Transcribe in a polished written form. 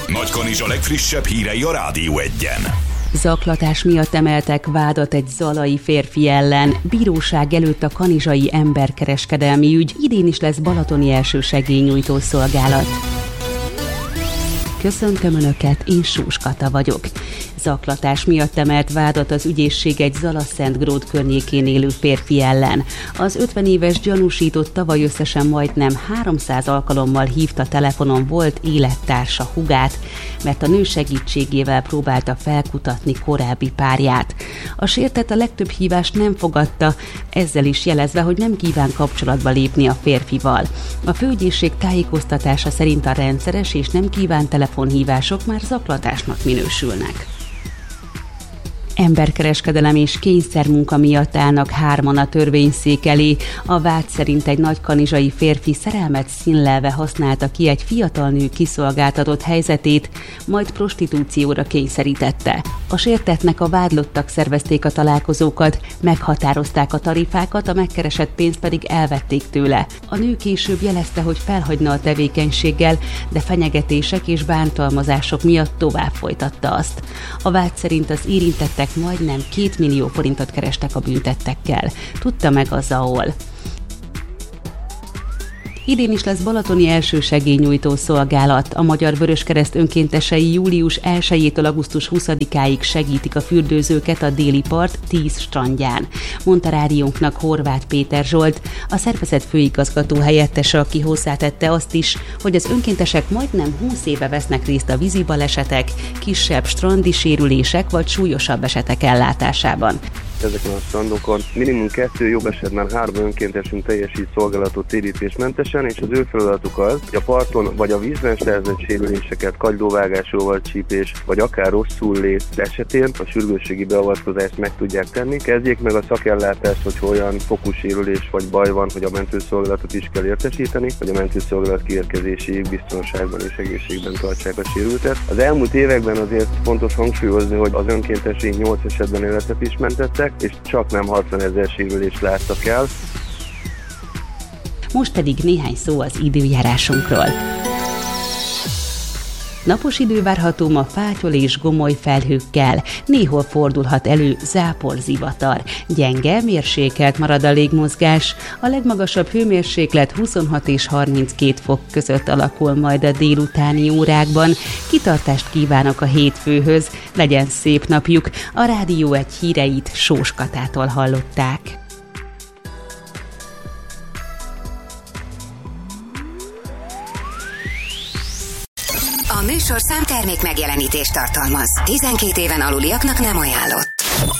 Nagykanizsa legfrissebb hírei a Rádió Egyen. Zaklatás miatt emeltek vádat egy zalai férfi ellen. Bíróság előtt a kanizsai emberkereskedelmi ügy. Idén is lesz balatoni elsősegélynyújtó szolgálat. Köszöntöm Önöket, én Sós Kata vagyok. Zaklatás miatt emelt vádat az ügyészség egy Zala-Szentgród környékén élő férfi ellen. Az 50 éves gyanúsított tavaly összesen majdnem 300 alkalommal hívta telefonon volt élettársa hugát, mert a nő segítségével próbálta felkutatni korábbi párját. A sértett a legtöbb hívást nem fogadta, ezzel is jelezve, hogy nem kíván kapcsolatba lépni a férfival. A főügyészség tájékoztatása szerint a rendszeres és nem kívánt telefonhívások már zaklatásnak minősülnek. Emberkereskedelem és kényszermunka miatt állnak hárman a törvényszék elé. A vád szerint egy nagykanizsai férfi szerelmet színlelve használta ki egy fiatal nő kiszolgáltatott helyzetét, majd prostitúcióra kényszerítette. A sértettnek a vádlottak szervezték a találkozókat, meghatározták a tarifákat, a megkeresett pénzt pedig elvették tőle. A nő később jelezte, hogy felhagyna a tevékenységgel, de fenyegetések és bántalmazások miatt tovább folytatta azt. A vád szerint az érintettek majdnem 2 millió forintot kerestek a büntettekkel. Tudta meg a ZAOL. Idén is lesz balatoni elsősegélynyújtó szolgálat. A Magyar Vöröskereszt önkéntesei július 1-től augusztus 20-áig segítik a fürdőzőket a déli part 10 strandján. Mondta rádiónknak Horváth Péter Zsolt, a szervezet főigazgató helyettese, aki hozzátette azt is, hogy az önkéntesek majdnem 20 éve vesznek részt a vízibalesetek, kisebb strandi sérülések vagy súlyosabb esetek ellátásában. Ezeken a strandokon minimum 2, jobb esetben 3 önkéntesünk teljesít szolgálatot térítésmentesen, és az ő feladatuk az, hogy a parton vagy a vízben szerzett sérüléseket, kagylóvágásról, csípés, vagy akár rosszul lét esetén a sürgősségi beavatkozást meg tudják tenni. Kezdjék meg a szakellátást, hogy olyan fokú sérülés vagy baj van, hogy a mentőszolgálatot is kell értesíteni, hogy a mentőszolgálat kiérkezéséig biztonságban és egészségben tartsák a sérültet. Az elmúlt években azért fontos hangsúlyozni, hogy az önkéntesei 8 esetben életet is mentettek, és csak nem 60 000 sérülést láttak el. Most pedig néhány szó az időjárásunkról. Napos idő várható ma fátyol és gomoly felhőkkel. Néhol fordulhat elő záporzivatar. Gyenge, mérsékelt marad a légmozgás. A legmagasabb hőmérséklet 26 és 32 fok között alakul majd a délutáni órákban. Kitartást kívánok a hétfőhöz. Legyen szép napjuk. A Rádió Egy híreit Sós Katától hallották. A műsorszám termék megjelenítést tartalmaz. 12 éven aluliaknak nem ajánlott.